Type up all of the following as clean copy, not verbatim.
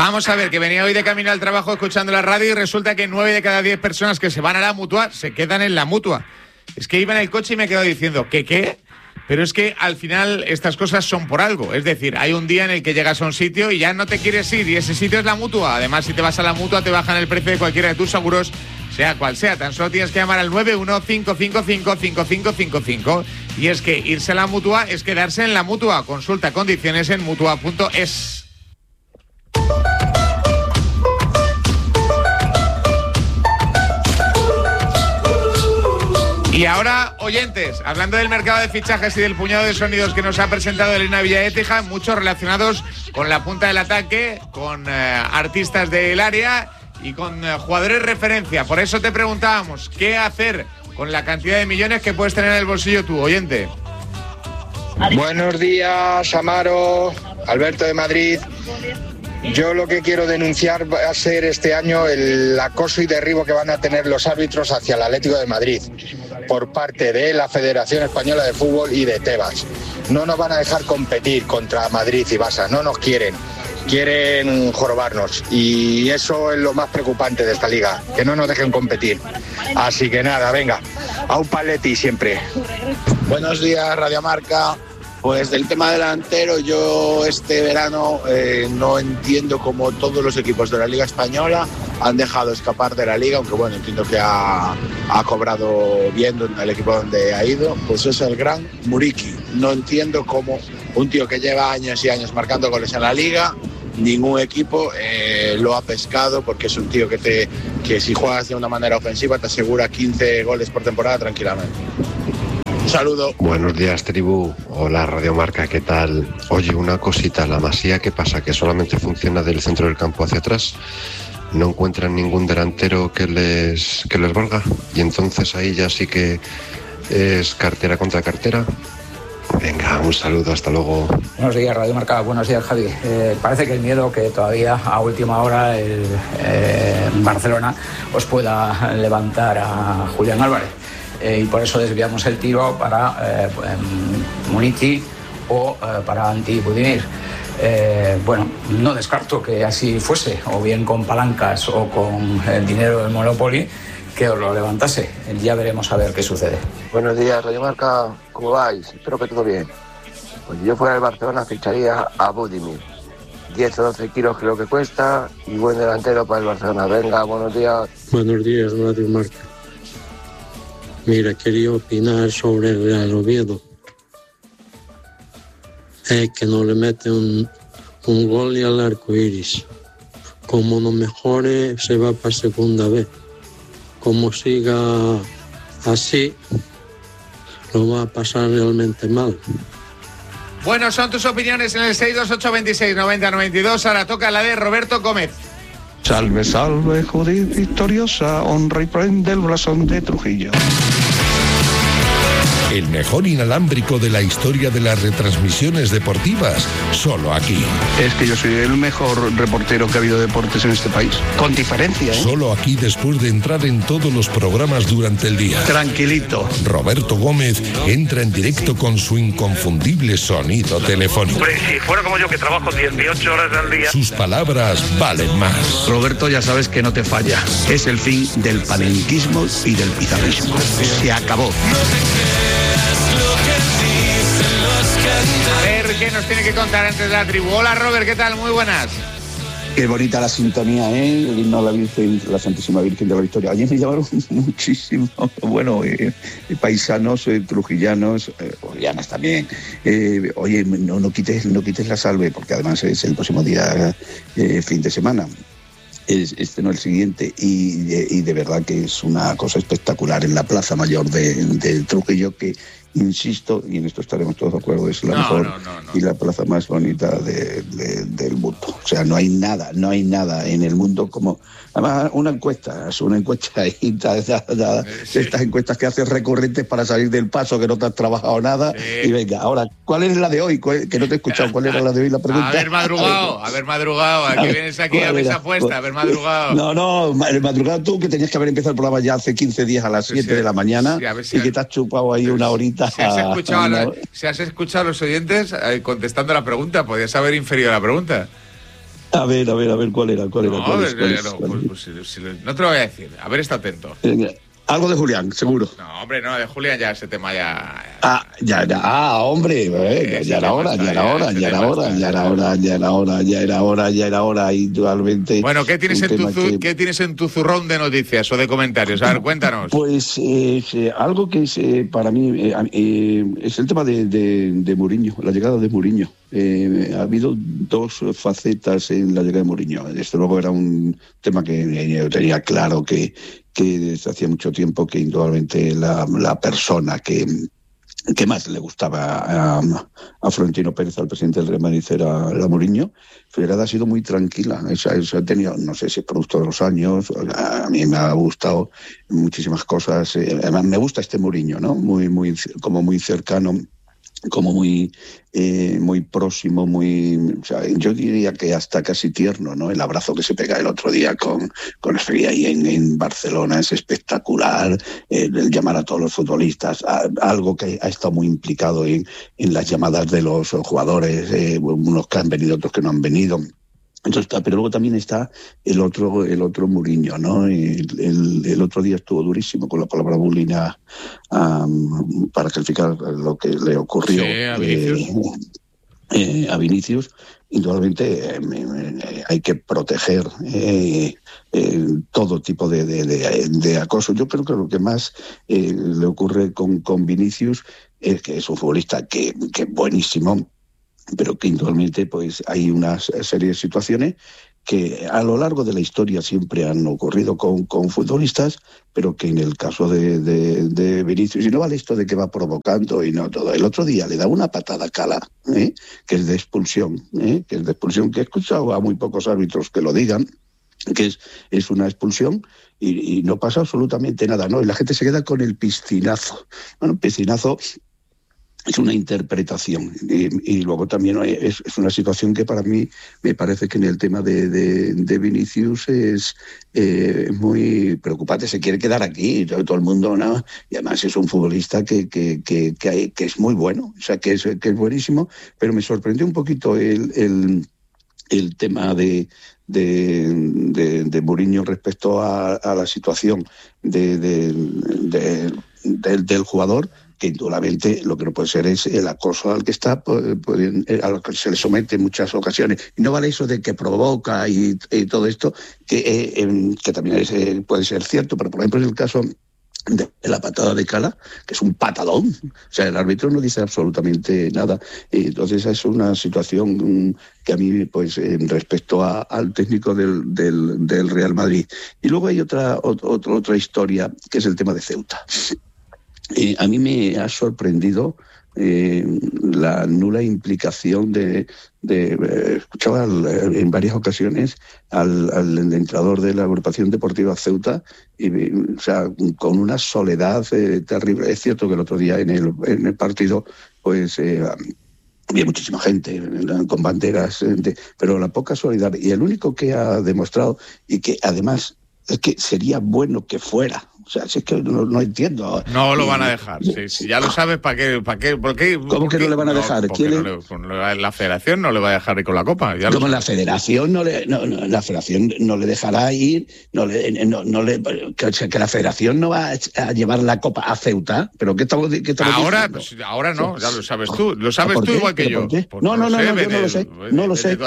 Vamos a ver, que venía hoy de camino al trabajo escuchando la radio y resulta que 9 de cada 10 personas que se van a la Mutua se quedan en la Mutua. Es que iba en el coche y me he quedado diciendo, ¿qué? Pero es que al final estas cosas son por algo. Es decir, hay un día en el que llegas a un sitio y ya no te quieres ir y ese sitio es la Mutua. Además, si te vas a la Mutua te bajan el precio de cualquiera de tus seguros, sea cual sea. Tan solo tienes que llamar al 915555555. Y es que irse a la Mutua es quedarse en la Mutua. Consulta condiciones en mutua.es. Y ahora, oyentes, hablando del mercado de fichajes y del puñado de sonidos que nos ha presentado Elena Villaécija, muchos relacionados con la punta del ataque, con artistas del área y con jugadores referencia. Por eso te preguntábamos, ¿qué hacer con la cantidad de millones que puedes tener en el bolsillo tú, oyente? Buenos días, Amaro, Alberto de Madrid. Yo lo que quiero denunciar va a ser este año el acoso y derribo que van a tener los árbitros hacia el Atlético de Madrid por parte de la Federación Española de Fútbol y de Tebas. No nos van a dejar competir contra Madrid y Barça, no nos quieren jorobarnos y eso es lo más preocupante de esta liga, que no nos dejen competir. Así que nada, venga, a un paleti siempre. Buenos días, Radio Marca. Pues del tema delantero, yo este verano no entiendo cómo todos los equipos de la Liga Española han dejado escapar de la Liga, aunque bueno, entiendo que ha cobrado bien el equipo donde ha ido, pues es el gran Muriqui. No entiendo cómo un tío que lleva años y años marcando goles en la Liga, ningún equipo lo ha pescado, porque es un tío que si juegas de una manera ofensiva te asegura 15 goles por temporada tranquilamente. Un saludo. Buenos días, tribu. Hola, Radio Marca, ¿qué tal? Oye, una cosita, la Masía, ¿qué pasa? ¿Que solamente funciona del centro del campo hacia atrás? ¿No encuentran ningún delantero que les valga? Y entonces ahí ya sí que es cartera contra cartera. Venga, un saludo, hasta luego. Buenos días, Radio Marca. Buenos días, Javi. Parece que el miedo que todavía a última hora el Barcelona os pueda levantar a Julián Álvarez. Y por eso desviamos el tiro para Munichi o para Ante Budimir. Bueno, no descarto que así fuese, o bien con palancas o con el dinero del Monopoly, que os lo levantase. Ya veremos a ver qué sucede. Buenos días, Radio Marca, ¿cómo vais? Espero que todo bien. Pues si yo fuera del Barcelona ficharía a Budimir. 10 o 12 kilos creo que cuesta y buen delantero para el Barcelona. Venga, buenos días. Buenos días, Radio Marca. Mira, quería opinar sobre el Real Oviedo. Es que no le mete un gol y al arco iris. Como no mejore, se va para segunda vez. Como siga así, lo va a pasar realmente mal. Bueno, son tus opiniones en el 628269092. Ahora toca la de Roberto Gómez. Salve, salve, Judith victoriosa, honra y prende el blasón de Trujillo. El mejor inalámbrico de la historia de las retransmisiones deportivas, solo aquí. Es que yo soy el mejor reportero que ha habido de deportes en este país, con diferencia, ¿eh? Solo aquí después de entrar en todos los programas durante el día. Tranquilito. Roberto Gómez entra en directo con su inconfundible sonido telefónico. Hombre, si fuera como yo que trabajo 18 horas al día. Sus palabras valen más. Roberto, ya sabes que no te falla. Es el fin del panenquismo y del pizarrismo. Se acabó. A ver qué nos tiene que contar antes de la tribu. Hola, Robert, ¿qué tal? Muy buenas. Qué bonita la sintonía, ¿eh? El himno a la Virgen, la Santísima Virgen de la Victoria. Ayer me llamaron muchísimo, bueno, paisanos, trujillanos, bolivianas también. Oye, no quites la salve, porque además es el próximo día, fin de semana. Este no el siguiente, y de verdad que es una cosa espectacular en la Plaza Mayor de Trujillo, que insisto, y en esto estaremos todos de acuerdo, es la mejor y la plaza más bonita del mundo. O sea, no hay nada en el mundo como... Además, una encuesta ahí, estas encuestas que haces recurrentes para salir del paso, que no te has trabajado nada, y venga, ahora, ¿cuál es la de hoy? Que no te he escuchado, ¿cuál era la de hoy la pregunta? Haber madrugado, aquí vienes aquí a mesa puesta, haber madrugado. No, madrugado tú, que tenías que haber empezado el programa ya hace 15 días a las 7 de la mañana, y que te has chupado ahí una horita. Si has escuchado a los oyentes contestando la pregunta, podías haber inferido la pregunta. A ver, ¿cuál era? No te lo voy a decir. A ver, está atento. Algo de Julián, seguro. No, hombre, no, de Julián ya ese tema ya... Hombre, ya era hora, indudablemente. Bueno, ¿qué tienes en tu zurrón de noticias o de comentarios? A ver, cuéntanos. Pues algo que es para mí es el tema de Mourinho, la llegada de Mourinho. Ha habido dos facetas en la llegada de Mourinho. Desde luego era un tema que yo tenía claro que desde hacía mucho tiempo que indudablemente la persona que más le gustaba a Florentino Pérez, al presidente del Real Madrid, era Mourinho. Su llegada ha sido muy tranquila. Eso ha tenido, no sé si es producto de los años, a mí me ha gustado muchísimas cosas. Además, me gusta este Mourinho, ¿no? Muy cercano, como muy próximo, o sea, yo diría que hasta casi tierno, ¿no? El abrazo que se pega el otro día con Esfría ahí en Barcelona es espectacular. El llamar a todos los futbolistas, algo que ha estado muy implicado en las llamadas de los jugadores, unos que han venido, otros que no han venido. Entonces, pero luego también está el otro Mourinho, ¿no? El otro día estuvo durísimo con la palabra bullying para calificar lo que le ocurrió a Vinicius. Indudablemente hay que proteger todo tipo de acoso. Yo creo que lo que más le ocurre con Vinicius es que es un futbolista que es buenísimo, pero que indudablemente pues hay una serie de situaciones que a lo largo de la historia siempre han ocurrido con futbolistas, pero que en el caso de Vinicius, y no vale esto de que va provocando y no todo. El otro día le da una patada a Cala, que es de expulsión, que he escuchado a muy pocos árbitros que lo digan, que es una expulsión y no pasa absolutamente nada, ¿no? Y la gente se queda con el piscinazo. Bueno, piscinazo es una interpretación y luego también es una situación que para mí me parece que en el tema de Vinicius es muy preocupante. Se quiere quedar aquí, todo el mundo, ¿no? Y además es un futbolista que es muy bueno, o sea, que es buenísimo, pero me sorprendió un poquito el tema de Mourinho respecto a la situación del jugador, que indudablemente lo que no puede ser es el acoso al que está, a lo que se le somete en muchas ocasiones. Y no vale eso de que provoca y todo esto, que también puede ser cierto, pero por ejemplo en el caso de la patada de Cala, que es un patadón, o sea, el árbitro no dice absolutamente nada. Y entonces es una situación que a mí, pues, respecto al técnico del Real Madrid. Y luego hay otra historia, que es el tema de Ceuta. A mí me ha sorprendido la nula implicación escuchaba en varias ocasiones al entrenador de la agrupación deportiva Ceuta, o sea, con una soledad terrible. Es cierto que el otro día en el partido, pues había muchísima gente con banderas, pero la poca solidaridad, y el único que ha demostrado, y que además es que sería bueno que fuera. O sea, si es que no entiendo. No lo van a dejar. Si ya lo sabes, ¿para qué? ¿Por qué? ¿Cómo que no le van a dejar? La federación no le va a dejar ir con la copa. Como la federación la federación no le dejará ir, que la federación no va a llevar la copa a Ceuta. ¿Pero qué estamos ahora, diciendo? Pues, ahora no, ya lo sabes tú. Lo sabes tú igual que yo. No, yo no lo sé. No lo sé.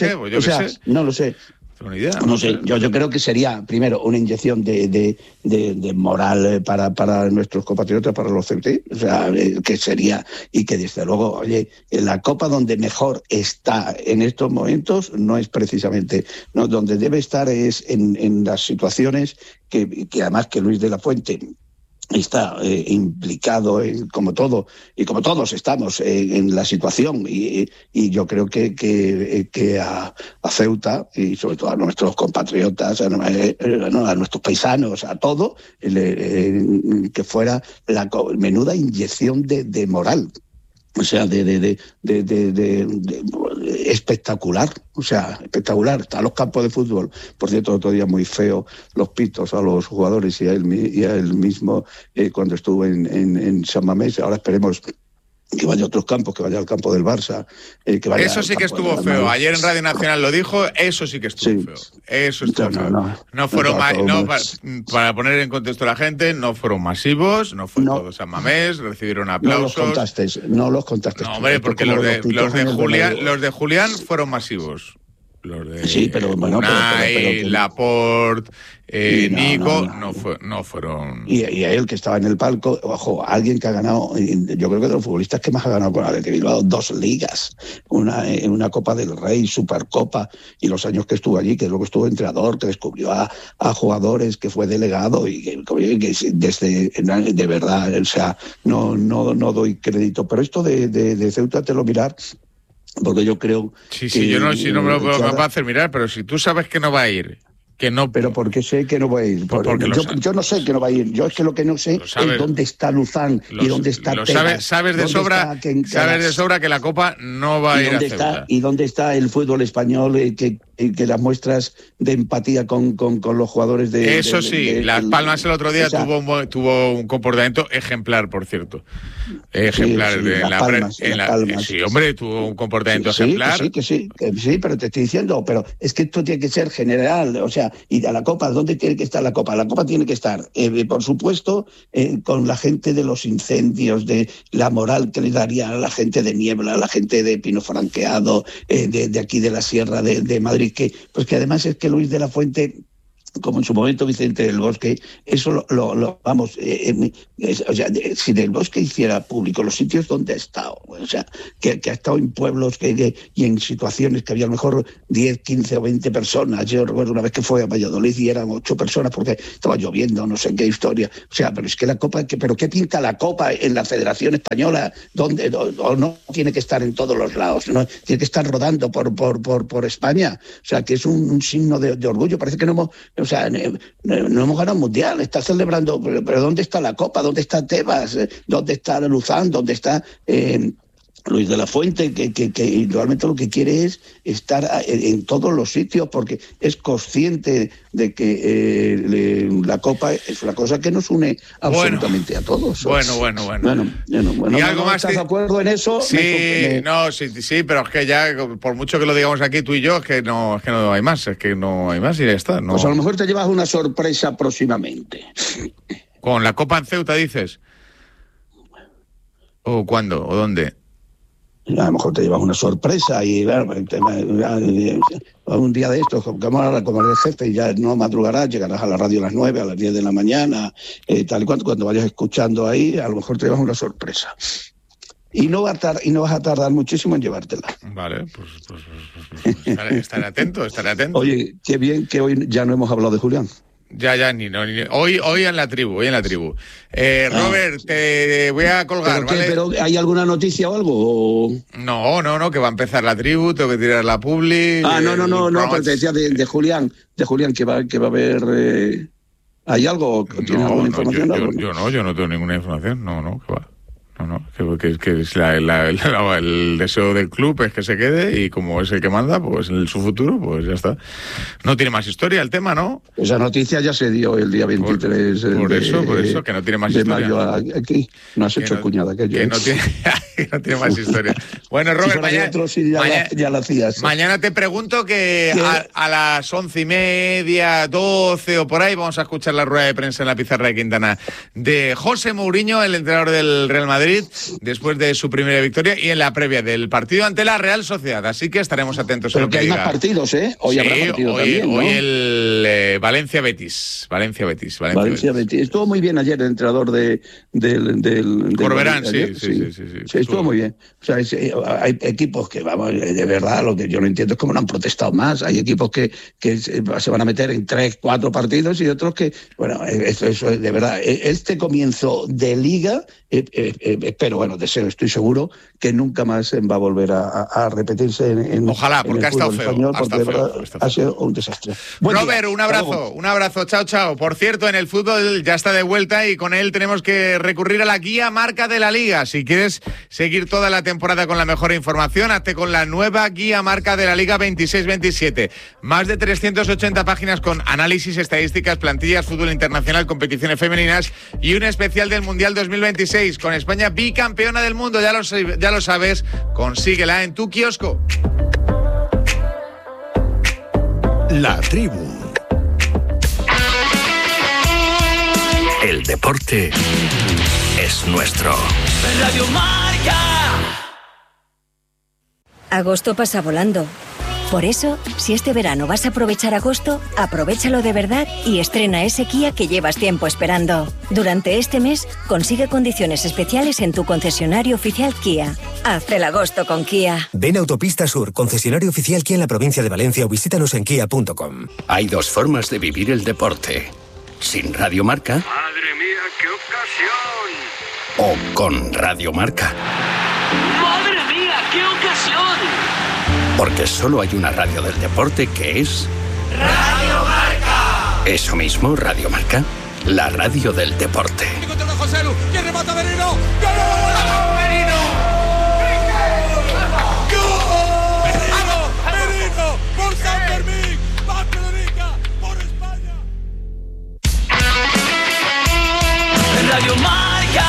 No lo sé. No sé, yo creo que sería, primero, una inyección de moral para nuestros compatriotas, para los CEUT, o sea, que sería, y que desde luego, oye, la Copa donde mejor está en estos momentos no es precisamente, no, donde debe estar es en las situaciones que además que Luis de la Fuente está implicado como todo, y como todos estamos en la situación, y yo creo que a Ceuta, y sobre todo a nuestros compatriotas, a nuestros paisanos, a todo, que fuera la menuda inyección de moral. O sea, espectacular, o sea, espectacular. Están los campos de fútbol, por cierto, otro día muy feo, los pitos a los jugadores y a él mismo cuando estuvo en San Mamés. Ahora esperemos que vaya a otros campos, que vaya al campo del Barça, que vaya. Eso sí que estuvo feo. Ayer en Radio Nacional lo dijo, eso sí que estuvo feo. Eso estuvo feo. No fueron para poner en contexto a la gente, no fueron masivos, no fue todos a Mamés, recibieron aplausos. No los contaste. No, hombre, porque los de Julián fueron masivos. Los de pero bueno, Unai, Laporte, Nico, no fueron. Y él que estaba en el palco, ojo, alguien que ha ganado, yo creo que de los futbolistas que más ha ganado con Athletic Bilbao, 2 ligas, una Copa del Rey, Supercopa, y los años que estuvo allí, que luego estuvo entrenador, que descubrió a jugadores, que fue delegado, y que desde, de verdad, o sea, no doy crédito. Pero esto de Ceuta te lo mirar, porque yo creo yo no me lo puedo hacer mirar, pero si tú sabes que no va a ir, que no. Pero porque sé que no va a ir. Yo no sé que no va a ir. Yo es que lo que no sé es dónde está Luzán y dónde está Tebas. Sabes de sobra que la Copa no va a ir a Ceuta. ¿Y dónde está el fútbol español que las muestras de empatía con los jugadores de... Eso sí, Las Palmas el otro día tuvo un comportamiento ejemplar, por cierto. Ejemplar. Sí, hombre, tuvo un comportamiento ejemplar. Que sí, pero te estoy diciendo, pero es que esto tiene que ser general, o sea, y a la Copa, ¿dónde tiene que estar la Copa? La Copa tiene que estar, por supuesto, con la gente de los incendios, de la moral que le daría a la gente de Niebla, a la gente de Pino Franqueado, de aquí de la Sierra de Madrid, que además es que Luis de la Fuente, como en su momento Vicente del Bosque, eso vamos, o sea, si Del Bosque hiciera público los sitios donde ha estado, o sea, que ha estado en pueblos y en situaciones que había a lo mejor 10, 15 o 20 personas. Yo recuerdo una vez que fue a Valladolid y eran 8 personas porque estaba lloviendo, no sé qué historia. O sea, pero es que la Copa, pero ¿qué pinta la Copa en la Federación Española? ¿Dónde? O no tiene que estar en todos los lados, no tiene que estar rodando por España. O sea, que es un signo de orgullo. Parece que no hemos ganado un mundial, está celebrando, pero ¿dónde está la Copa? ¿Dónde está Tebas? ¿Dónde está Luzán? ¿Dónde está Luis de la Fuente? Que realmente lo que quiere es estar en todos los sitios, porque es consciente de que la Copa es una cosa que nos une absolutamente a todos. Bueno. ¿Y algo más? ¿Estás de acuerdo en eso? Sí, pero es que ya, por mucho que lo digamos aquí tú y yo, es que no hay más, y ya está. No. Pues a lo mejor te llevas una sorpresa próximamente. ¿Con la Copa en Ceuta, dices? ¿O cuándo? ¿O dónde? A lo mejor te llevas una sorpresa y un día de estos, como el jefe, y ya no madrugarás, llegarás a la radio a las 9, a las 10 de la mañana, tal y cuando vayas escuchando ahí, a lo mejor te llevas una sorpresa. Y no vas a tardar muchísimo en llevártela. Vale, pues estaré atento. Oye, qué bien que hoy ya no hemos hablado de Julián. Ya, hoy en la tribu. Robert, te voy a colgar, ¿vale? ¿Pero hay alguna noticia o algo? No, que va a empezar la tribu, tengo que tirar la publi. No, pero te decía de Julián, que va a haber... ¿Hay algo? ¿Tienes alguna información? Yo no tengo ninguna información, que va. Que es el deseo del club es que se quede, y como es el que manda, pues en su futuro, pues ya está. No tiene más historia el tema, ¿no? Esa noticia ya se dio el día 23 por eso, que no tiene más historia. De mayo aquí, no has hecho cuñada aquello. Que no tiene más historia. Bueno, Robert, ya lo hacías. Mañana te pregunto que a las 11:30, 12 o por ahí, vamos a escuchar la rueda de prensa en la pizarra de Quintana de José Mourinho, el entrenador del Real Madrid, después de su primera victoria y en la previa del partido ante la Real Sociedad. Así que estaremos atentos. Pero que hay más partidos, ¿eh? Hoy habrá partido también, ¿no? Hoy el Valencia-Betis. Estuvo muy bien ayer el entrenador del Corberán, sí. Estuvo muy bien. O sea, hay equipos que, vamos, de verdad, lo que yo no entiendo es cómo no han protestado más. Hay equipos que se van a meter en 3, 4 partidos y otros que, bueno, eso de verdad. Este comienzo de Liga, pero deseo, estoy seguro que nunca más va a volver a repetirse en ojalá, porque ha estado feo. Ha sido un desastre. Robert, un abrazo, chao. Por cierto, en el fútbol ya está de vuelta y con él tenemos que recurrir a la guía marca de la Liga. Si quieres seguir toda la temporada con la mejor información, hazte con la nueva guía marca de la Liga 26-27. Más de 380 páginas con análisis, estadísticas, plantillas, fútbol internacional, competiciones femeninas y un especial del Mundial 2026 con España España bicampeona del mundo, ya lo sabes, consíguela en tu kiosco. La tribu. El deporte es nuestro. Radio Marca. Agosto pasa volando. Por eso, si este verano vas a aprovechar agosto, aprovéchalo de verdad y estrena ese Kia que llevas tiempo esperando. Durante este mes, consigue condiciones especiales en tu concesionario oficial Kia. Haz el agosto con Kia. Ven a Autopista Sur, concesionario oficial Kia en la provincia de Valencia, o visítanos en kia.com. Hay dos formas de vivir el deporte. Sin Radio Marca. ¡Madre mía, qué ocasión! O con Radio Marca. ¡Madre mía, qué ocasión! Porque solo hay una radio del deporte que es... ¡Radio Marca! Eso mismo, Radio Marca. La radio del deporte. ¡Qué remata Merino! ¡Merino! ¡Por San Fermín! ¡Barcelona! ¡Por España! ¡Radio Marca!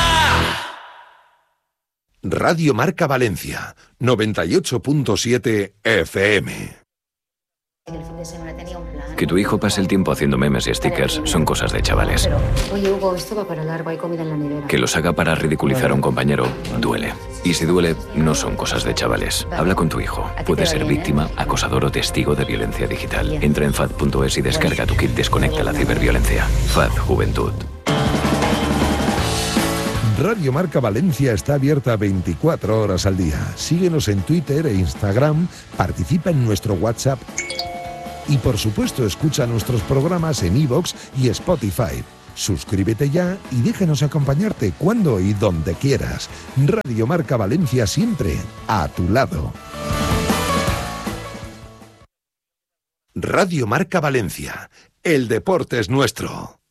Radio Marca Valencia, 98.7 FM. Que tu hijo pase el tiempo haciendo memes y stickers son cosas de chavales. Oye, Hugo, esto va para largo, hay comida en la nevera. Que los haga para ridiculizar a un compañero duele. Y si duele, no son cosas de chavales. Habla con tu hijo. Puede ser víctima, acosador o testigo de violencia digital. Entra en FAD.es y descarga tu kit Desconecta la ciberviolencia. FAD Juventud. Radio Marca Valencia está abierta 24 horas al día. Síguenos en Twitter e Instagram, participa en nuestro WhatsApp y, por supuesto, escucha nuestros programas en iVoox y Spotify. Suscríbete ya y déjanos acompañarte cuando y donde quieras. Radio Marca Valencia, siempre a tu lado. Radio Marca Valencia. El deporte es nuestro.